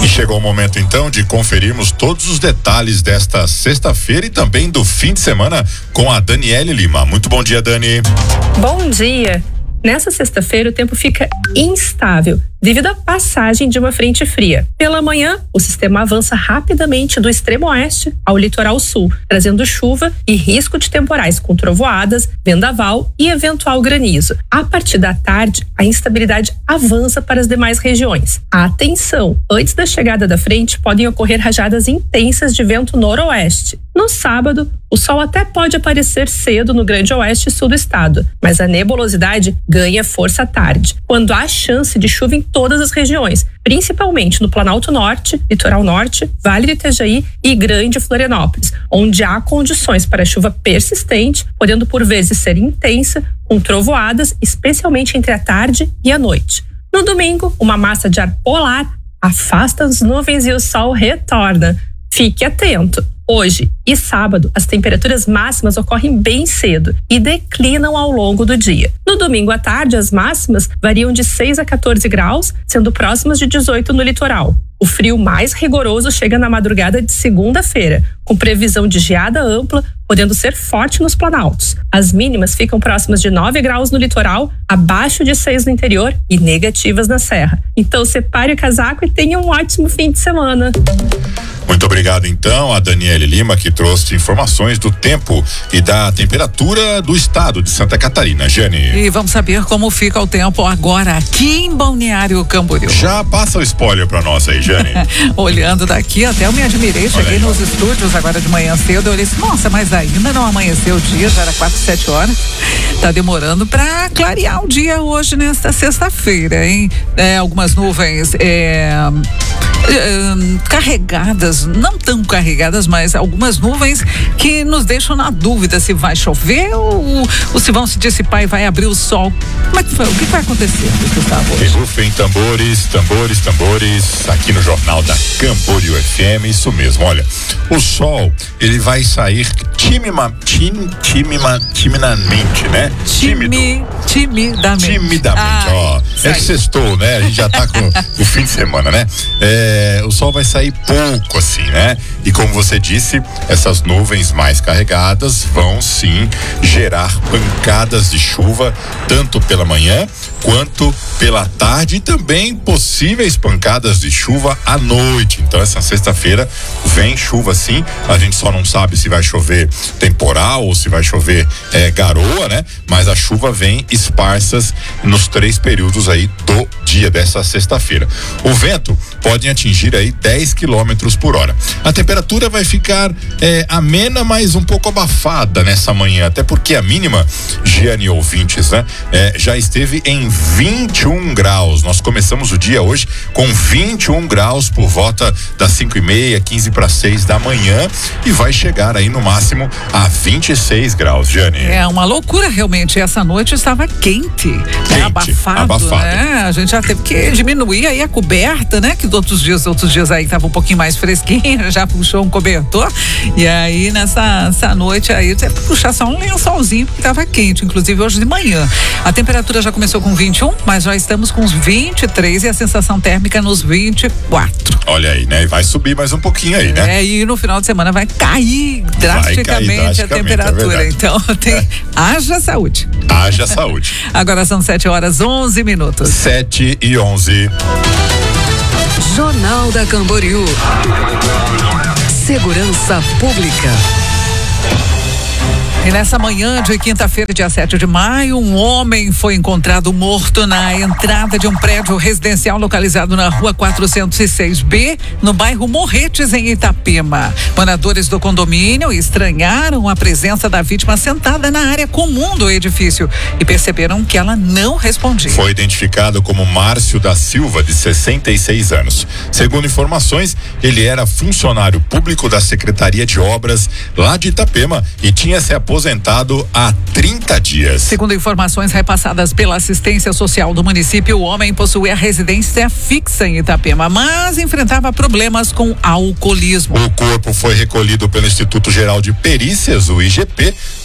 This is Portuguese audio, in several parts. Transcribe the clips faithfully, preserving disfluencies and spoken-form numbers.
E chegou o momento então de conferirmos todos os detalhes desta sexta-feira e também do fim de semana com a Daniele Lima. Muito bom dia, Dani. Bom dia. Nessa sexta-feira o tempo fica instável devido à passagem de uma frente fria. Pela manhã, o sistema avança rapidamente do extremo oeste ao litoral sul, trazendo chuva e risco de temporais com trovoadas, vendaval e eventual granizo. A partir da tarde, a instabilidade avança para as demais regiões. Atenção! Antes da chegada da frente, podem ocorrer rajadas intensas de vento noroeste. No sábado, o sol até pode aparecer cedo no grande oeste e sul do estado, mas a nebulosidade ganha força à tarde, quando há chance de chuva em todas as regiões, principalmente no Planalto Norte, Litoral Norte, Vale do Itajaí e Grande Florianópolis, onde há condições para chuva persistente, podendo por vezes ser intensa, com trovoadas, especialmente entre a tarde e a noite. No domingo, uma massa de ar polar afasta as nuvens e o sol retorna. Fique atento! Hoje e sábado, as temperaturas máximas ocorrem bem cedo e declinam ao longo do dia. No domingo à tarde, as máximas variam de seis a quatorze graus, sendo próximas de dezoito no litoral. O frio mais rigoroso chega na madrugada de segunda-feira, com previsão de geada ampla, podendo ser forte nos planaltos. As mínimas ficam próximas de nove graus no litoral, abaixo de seis no interior e negativas na serra. Então separe o casaco e tenha um ótimo fim de semana. Muito obrigado então a Daniele Lima, que trouxe informações do tempo e da temperatura do estado de Santa Catarina. Jane. E vamos saber como fica o tempo agora aqui em Balneário Camboriú. Já passa o spoiler pra nós aí, Jane. Olhando daqui, até eu me admirei, cheguei nos estúdios agora de manhã cedo, eu olhei assim, nossa, mas ainda não amanheceu o dia, já era quatro, sete horas. Tá demorando pra clarear o dia hoje, nesta sexta-feira, hein? É, algumas nuvens é, é, carregadas, não tão carregadas, mas algumas nuvens que nos deixam na dúvida se vai chover ou, ou se vão se dissipar e vai abrir o sol. Como é que foi? O que vai acontecer, Gustavo? Que rufem tambores, tambores, tambores, aqui no Jornal da Camboriú F M, isso mesmo, olha, o sol, ele vai sair timima, tim, timima, timidamente, né? Tímido. Timidamente. Timidamente, ah, ó, é que sextou, né? A gente já tá com o fim de semana, né? É, o sol vai sair pouco assim, né? E como você disse, essas nuvens mais carregadas vão sim gerar pancadas de chuva, tanto pela manhã quanto pela tarde, e também possíveis pancadas de chuva à noite. Então essa sexta-feira vem chuva sim, a gente só não sabe se vai chover temporal ou se vai chover é, garoa, né? Mas a chuva vem esparsas nos três períodos aí do dia dessa sexta-feira. O vento pode atingir aí dez quilômetros por hora. A temperatura vai ficar é, amena, mas um pouco abafada nessa manhã, até porque a mínima, Giane e ouvintes, né? É, já esteve em vinte e um graus. Nós começamos o dia hoje com vinte e um graus por volta das cinco e meia, quinze para seis da manhã, e vai chegar aí no máximo a vinte e seis graus, Giane. É uma loucura realmente. Essa noite estava quente, quente né? abafado, abafado. Né? A gente já teve que diminuir aí a coberta, né? Que outros dias, outros dias aí tava um pouquinho mais fresquinho, já puxou um cobertor, e aí nessa essa noite aí teve que puxar só um lençolzinho porque tava quente, inclusive hoje de manhã. A temperatura já começou com vinte e um, mas já estamos com os vinte e três e a sensação térmica nos vinte e quatro. Olha aí, né? E vai subir mais um pouquinho aí, né? É, e no final de semana vai cair drasticamente, vai cair drasticamente a temperatura. É então, tem, é. haja saúde. Haja saúde. Agora são sete horas, onze minutos. sete e onze. Jornal da Camboriú. Segurança Pública. E nessa manhã de quinta-feira, dia sete de maio, um homem foi encontrado morto na entrada de um prédio residencial localizado na rua quatrocentos e seis B, no bairro Morretes, em Itapema. Moradores do condomínio estranharam a presença da vítima sentada na área comum do edifício e perceberam que ela não respondia. Foi identificado como Márcio da Silva, de sessenta e seis anos. Segundo informações, ele era funcionário público da Secretaria de Obras lá de Itapema e tinha se aposentado aposentado há trinta dias. Segundo informações repassadas pela assistência social do município, o homem possuía residência fixa em Itapema, mas enfrentava problemas com alcoolismo. O corpo foi recolhido pelo Instituto Geral de Perícias, o I G P,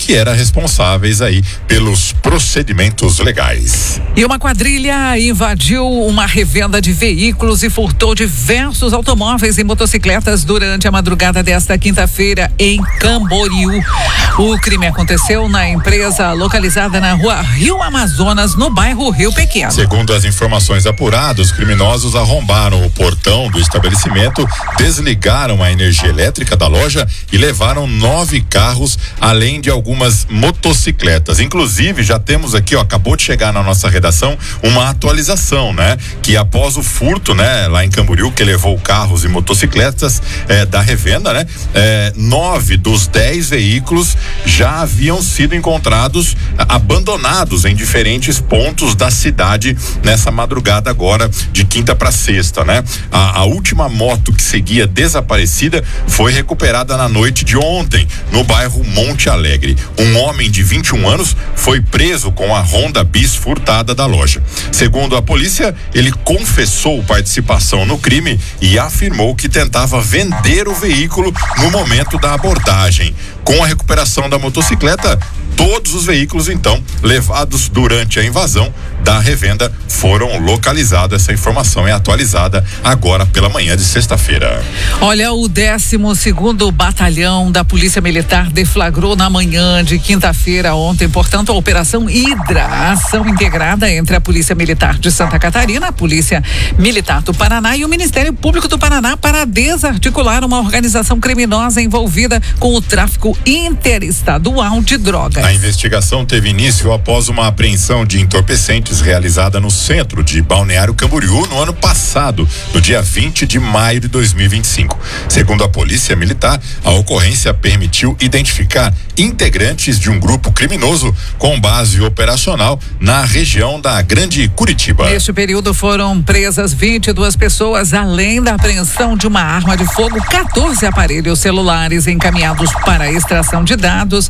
que era responsáveis aí pelos procedimentos legais. E uma quadrilha invadiu uma revenda de veículos e furtou diversos automóveis e motocicletas durante a madrugada desta quinta-feira em Camboriú. O crime aconteceu na empresa localizada na rua Rio Amazonas, no bairro Rio Pequeno. Segundo as informações apuradas, os criminosos arrombaram o portão do estabelecimento, desligaram a energia elétrica da loja e levaram nove carros, além de algumas motocicletas. Inclusive, já temos aqui, ó, acabou de chegar na nossa redação uma atualização, né? Que após o furto, né, lá em Camboriú, que levou carros e motocicletas eh, da revenda, né? Eh, nove dos dez veículos já haviam sido encontrados abandonados em diferentes pontos da cidade nessa madrugada agora de quinta para sexta, né? A, a última moto que seguia desaparecida foi recuperada na noite de ontem no bairro Monte Alegre. Um homem de vinte e um anos foi preso com a Honda Bis furtada da loja. Segundo a polícia, ele confessou participação no crime e afirmou que tentava vender o veículo no momento da abordagem. Com a recuperação da motocicleta, todos os veículos, então, levados durante a invasão da revenda foram localizados. Essa informação é atualizada agora pela manhã de sexta-feira. Olha, o décimo segundo Batalhão da Polícia Militar deflagrou na manhã de quinta-feira ontem, portanto, a Operação Hidra, a ação integrada entre a Polícia Militar de Santa Catarina, a Polícia Militar do Paraná e o Ministério Público do Paraná para desarticular uma organização criminosa envolvida com o tráfico interestadual de drogas. A investigação teve início após uma apreensão de entorpecentes realizada no centro de Balneário Camboriú no ano passado, no dia vinte de maio de dois mil e vinte e cinco. Segundo a Polícia Militar, a ocorrência permitiu identificar integrantes de um grupo criminoso com base operacional na região da Grande Curitiba. Neste período foram presas vinte e duas pessoas, além da apreensão de uma arma de fogo, quatorze aparelhos celulares encaminhados para a extração de dados,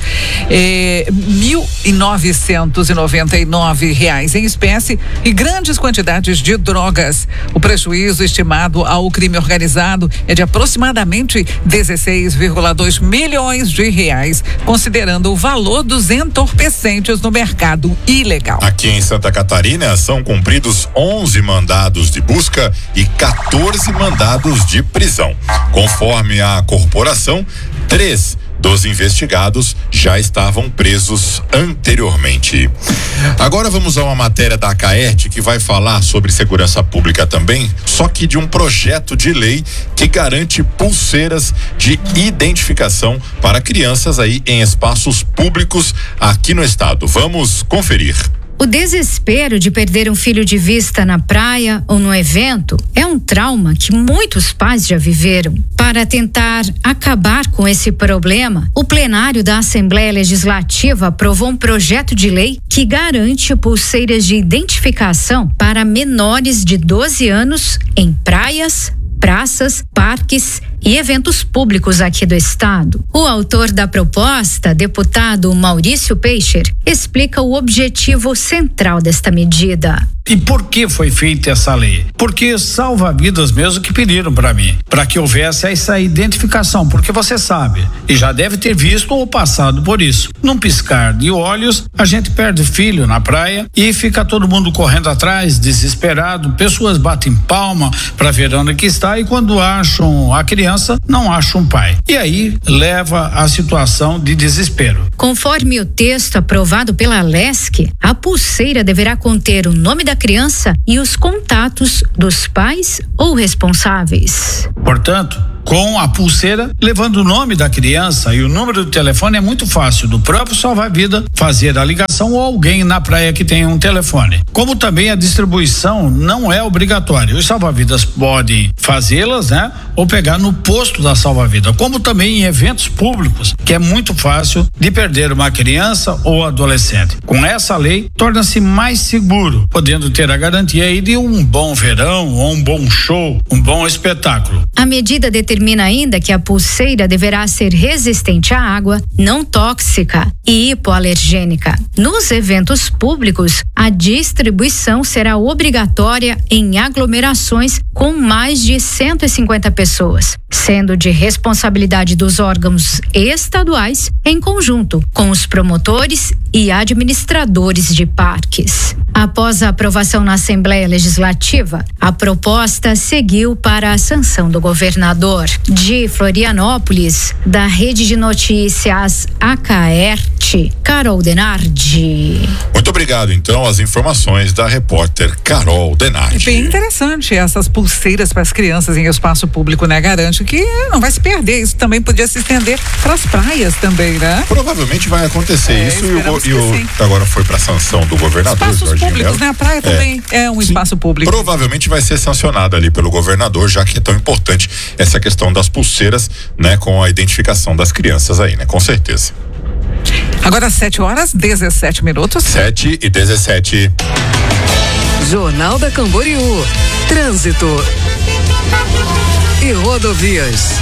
eh, mil novecentos e noventa e nove reais em espécie e grandes quantidades de drogas. O prejuízo estimado ao crime organizado é de aproximadamente dezesseis vírgula dois milhões de reais, considerando o valor dos entorpecentes no mercado ilegal. Aqui em Santa Catarina são cumpridos onze mandados de busca e quatorze mandados de prisão. Conforme a corporação, três dos investigados já estavam presos anteriormente. Agora vamos a uma matéria da Acaerte que vai falar sobre segurança pública também, só que de um projeto de lei que garante pulseiras de identificação para crianças aí em espaços públicos aqui no estado. Vamos conferir. O desespero de perder um filho de vista na praia ou no evento é um trauma que muitos pais já viveram. Para tentar acabar com esse problema, o plenário da Assembleia Legislativa aprovou um projeto de lei que garante pulseiras de identificação para menores de doze anos em praias, praças, parques e eventos públicos aqui do estado. O autor da proposta, deputado Maurício Peixer, explica o objetivo central desta medida. E por que foi feita essa lei? Porque salva vidas mesmo que pediram para mim, para que houvesse essa identificação, porque você sabe, e já deve ter visto ou passado por isso. Num piscar de olhos, a gente perde filho na praia e fica todo mundo correndo atrás, desesperado, pessoas batem palma para ver onde que está e quando acham a criança, não acham um pai. E aí leva a situação de desespero. Conforme o texto aprovado pela Lesc, a pulseira deverá conter o nome da criança e os contatos dos pais ou responsáveis. Portanto, com a pulseira, levando o nome da criança e o número do telefone, é muito fácil do próprio salva-vida fazer a ligação ou alguém na praia que tenha um telefone. Como também a distribuição não é obrigatória. Os salva-vidas podem fazê-las, né? Ou pegar no posto da salva-vida. Como também em eventos públicos, que é muito fácil de perder uma criança ou adolescente. Com essa lei, torna-se mais seguro, podendo ter a garantia aí de um bom verão ou um bom show, um bom espetáculo. A medida determina determina ainda que a pulseira deverá ser resistente à água, não tóxica e hipoalergênica. Nos eventos públicos, a distribuição será obrigatória em aglomerações com mais de cento e cinquenta pessoas, sendo de responsabilidade dos órgãos estaduais em conjunto com os promotores e administradores de parques. Após a aprovação na Assembleia Legislativa, a proposta seguiu para a sanção do governador. De Florianópolis, da Rede de Notícias Acaerte, Carol Denardi. Muito obrigado, então, as informações da repórter Carol Denardi. Bem interessante essas pulseiras para as crianças em espaço público, né? Garante que não vai se perder. Isso também podia se estender para as praias também, né? Provavelmente vai acontecer É, isso e o, esperamos e o que agora foi para sanção do governador. Espaços Jorginho públicos, Melo. né? A praia também é, é um Sim. espaço público. Provavelmente vai ser sancionado ali pelo governador, já que é tão importante essa questão das pulseiras, né? Com a identificação das crianças aí, né? Com certeza. Agora sete horas, dezessete minutos. sete e dezessete. Jornal da Camboriú. Trânsito e rodovias.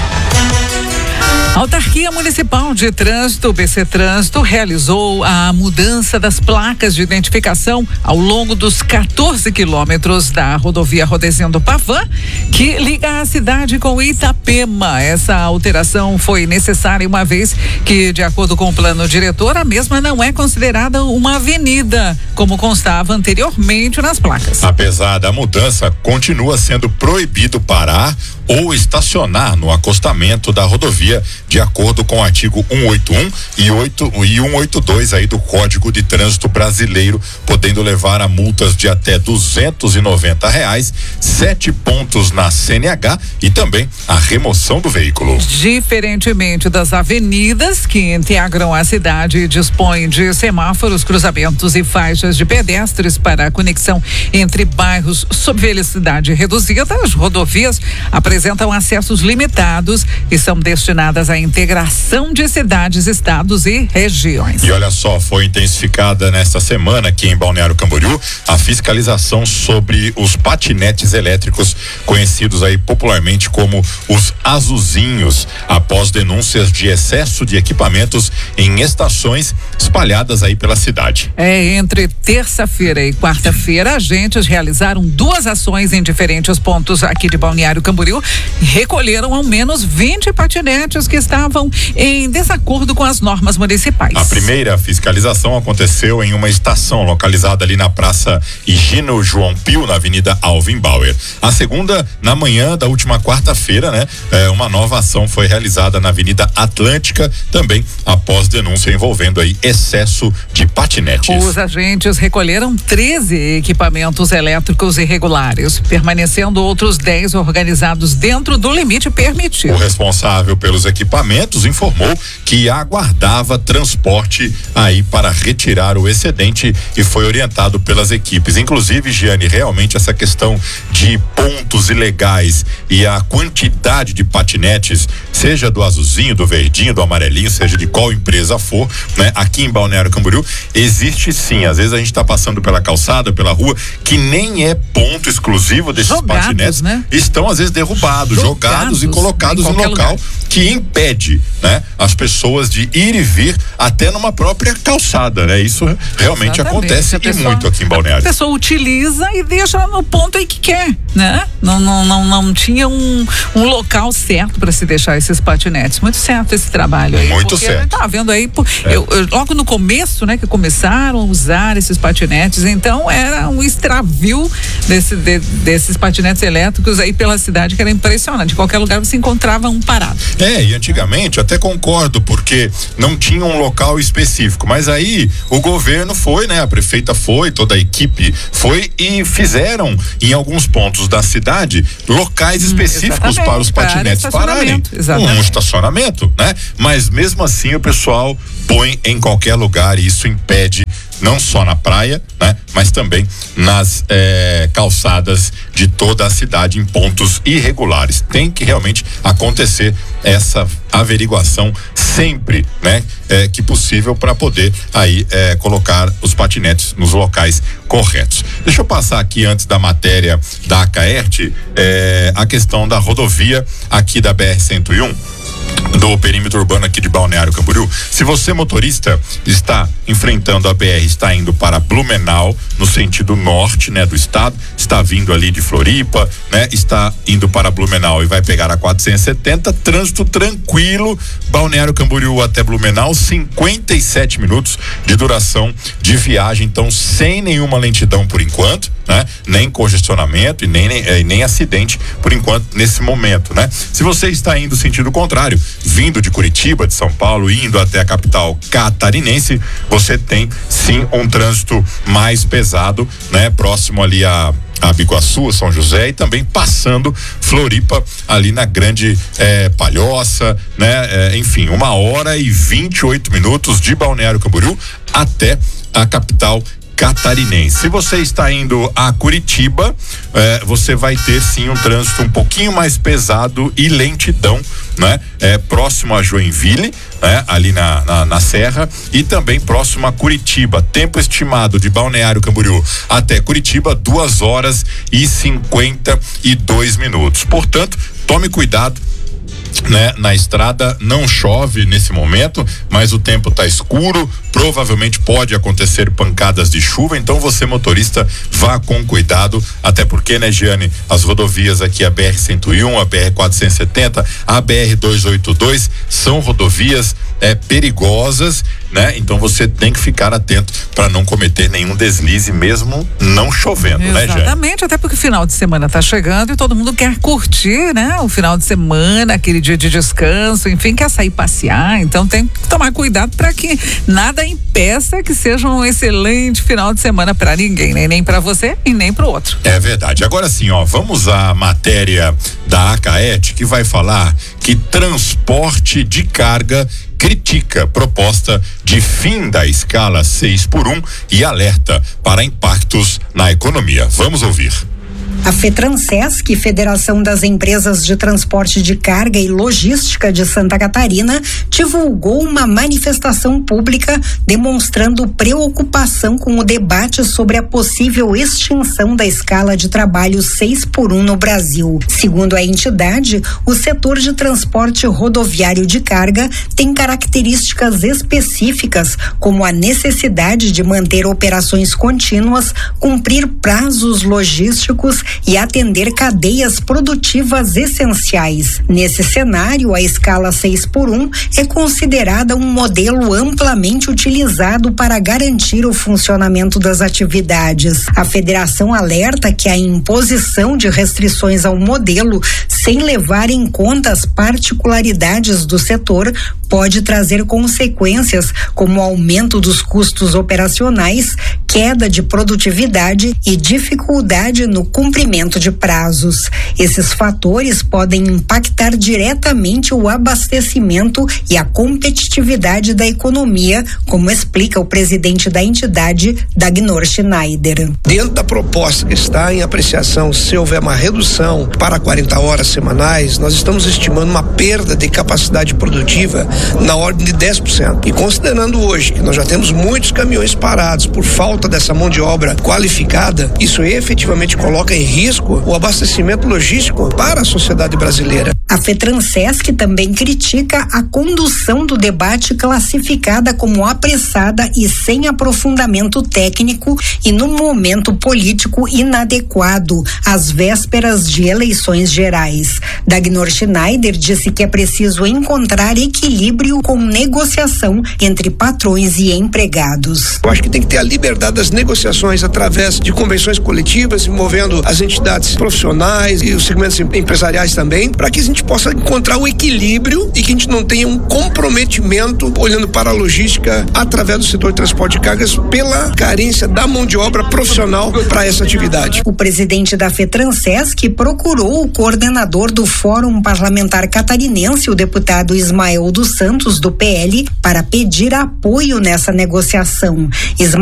A Autarquia Municipal de Trânsito, B C Trânsito, realizou a mudança das placas de identificação ao longo dos quatorze quilômetros da rodovia Rodezendo Pavã, que liga a cidade com Itapema. Essa alteração foi necessária uma vez que, de acordo com o plano diretor, a mesma não é considerada uma avenida, como constava anteriormente nas placas. Apesar da mudança, continua sendo proibido parar ou estacionar no acostamento da rodovia, de acordo com o artigo cento e oitenta e um e, oito, e cento e oitenta e dois aí do Código de Trânsito Brasileiro, podendo levar a multas de até duzentos e noventa reais, sete pontos na C N H e também a remoção do veículo. Diferentemente das avenidas que integram a cidade, dispõem de semáforos, cruzamentos e faixas de pedestres para a conexão entre bairros sob velocidade reduzida. As rodovias apresentam acessos limitados e são destinadas à integração de cidades, estados e regiões. E olha só, foi intensificada nesta semana aqui em Balneário Camboriú a fiscalização sobre os patinetes elétricos, conhecidos aí popularmente como os azulzinhos, após denúncias de excesso de equipamentos em estações espalhadas aí pela cidade. É, entre terça-feira e quarta-feira, agentes realizaram duas ações em diferentes pontos aqui de Balneário Camboriú e recolheram ao menos vinte patinetes que estavam em desacordo com as normas municipais. A primeira fiscalização aconteceu em uma estação localizada ali na Praça Higino João Pio, na Avenida Alvin Bauer. A segunda, na manhã da última quarta-feira, né? É, uma nova ação foi realizada na Avenida Atlântica, também após denúncia envolvendo aí excesso de patinetes. Os agentes recolheram treze equipamentos elétricos irregulares, permanecendo outros dez organizados dentro do limite permitido. O responsável pelos equipamentos informou que aguardava transporte aí para retirar o excedente e foi orientado pelas equipes. Inclusive, Giane, realmente essa questão de pontos ilegais e a quantidade de patinetes, seja do azulzinho, do verdinho, do amarelinho, seja de qual empresa for, né? Aqui em Balneário Camboriú existe sim. Às vezes a gente está passando pela calçada, pela rua, que nem é ponto exclusivo desses jogados, patinetes, né? Estão às vezes derrubados, jogados, jogados e colocados em, em local lugar. Que impede, né, as pessoas de ir e vir até numa própria calçada, né? Isso realmente Exatamente. acontece pessoa, e muito aqui em Balneário. A pessoa utiliza e deixa no ponto aí que quer, né? Não, não, não, não tinha um, um local certo para se deixar esses patinetes. Muito certo esse trabalho aí. Muito certo. A gente tá vendo aí, é. eu, eu, logo no começo, né, que começaram a usar esses patinetes, então era um extravio desse, de, desses patinetes elétricos aí pela cidade, que era impressionante. Em qualquer lugar você encontrava um parado. É, e antigamente até concordo, porque não tinha um local específico, mas aí o governo foi, né, a prefeita foi, toda a equipe foi e fizeram em alguns pontos da cidade locais específicos hum, para os patinetes para pararem. Um estacionamento, né? Mas mesmo assim o pessoal põe em qualquer lugar e isso impede, não só na praia, né? Mas também nas eh, calçadas de toda a cidade em pontos irregulares. Tem que realmente acontecer essa averiguação sempre, né? É, que possível para poder aí é, colocar os patinetes nos locais corretos. Deixa eu passar aqui antes da matéria da Acaerte é, a questão da rodovia aqui da B R cento e um. Do perímetro urbano aqui de Balneário Camboriú. Se você, motorista, está enfrentando a B R, está indo para Blumenau, no sentido norte, né, do estado, está vindo ali de Floripa, né, está indo para Blumenau e vai pegar a quatrocentos e setenta, trânsito tranquilo, Balneário Camboriú até Blumenau, cinquenta e sete minutos de duração de viagem, então sem nenhuma lentidão por enquanto, né, nem congestionamento e nem, nem, nem acidente por enquanto nesse momento, né. Se você está indo sentido contrário, vindo de Curitiba, de São Paulo, indo até a capital catarinense, você tem sim um trânsito mais pesado, né? Próximo ali a a Biguaçu, São José e também passando Floripa ali na Grande eh, Palhoça, né? Eh, enfim, uma hora e vinte e oito minutos de Balneário Camboriú até a capital catarinense. Se você está indo a Curitiba, eh, você vai ter sim um trânsito um pouquinho mais pesado e lentidão, né? É, próximo a Joinville, né? Ali na, na, na Serra e também próximo a Curitiba. Tempo estimado de Balneário Camboriú até Curitiba, duas horas e cinquenta e dois minutos. Portanto, tome cuidado, né? Na estrada não chove nesse momento, mas o tempo está escuro, provavelmente pode acontecer pancadas de chuva, então você, motorista, vá com cuidado, até porque, né, Giane, as rodovias aqui, a B R cento e um, a B R quatrocentos e setenta, a B R duzentos e oitenta e dois são rodovias é, perigosas, né? Então você tem que ficar atento para não cometer nenhum deslize, mesmo não chovendo, exatamente, né, Giane? Exatamente, até porque o final de semana está chegando e todo mundo quer curtir, né? O final de semana, aquele dia de descanso, enfim, quer sair passear, então tem que tomar cuidado para que nada impeça que seja um excelente final de semana para ninguém, né? Nem para você e nem para o outro. É verdade. Agora sim, ó, vamos à matéria da Acaete, que vai falar que transporte de carga critica proposta de fim da escala seis por um e alerta para impactos na economia. Vamos ouvir. A FETRANSESC, Federação das Empresas de Transporte de Carga e Logística de Santa Catarina, divulgou uma manifestação pública demonstrando preocupação com o debate sobre a possível extinção da escala de trabalho seis por um no Brasil. Segundo a entidade, o setor de transporte rodoviário de carga tem características específicas, como a necessidade de manter operações contínuas, cumprir prazos logísticos e atender cadeias produtivas essenciais. Nesse cenário, a escala seis por um é considerada um modelo amplamente utilizado para garantir o funcionamento das atividades. A federação alerta que a imposição de restrições ao modelo, sem levar em conta as particularidades do setor, pode trazer consequências como aumento dos custos operacionais, queda de produtividade e dificuldade no cumprimento de prazos. Esses fatores podem impactar diretamente o abastecimento e a competitividade da economia, como explica o presidente da entidade, Dagnor Schneider. Dentro da proposta que está em apreciação, se houver uma redução para quarenta horas semanais, nós estamos estimando uma perda de capacidade produtiva na ordem de dez por cento. E considerando hoje que nós já temos muitos caminhões parados por falta dessa mão de obra qualificada, isso efetivamente coloca em risco o abastecimento logístico para a sociedade brasileira. A FETRANSESC também critica a condução do debate classificada como apressada e sem aprofundamento técnico e num momento político inadequado, às vésperas de eleições gerais. Dagnor Schneider disse que é preciso encontrar equilíbrio com negociação entre patrões e empregados. Eu acho que tem que ter a liberdade das negociações através de convenções coletivas, envolvendo as entidades profissionais e os segmentos empresariais também, para que a gente possa encontrar um equilíbrio e que a gente não tenha um comprometimento olhando para a logística através do setor de transporte de cargas pela carência da mão de obra profissional para essa atividade. O presidente da FETRANSESC procurou o coordenador do Fórum Parlamentar Catarinense, o deputado Ismael dos Santos, do P L, para pedir apoio nessa negociação. Ismael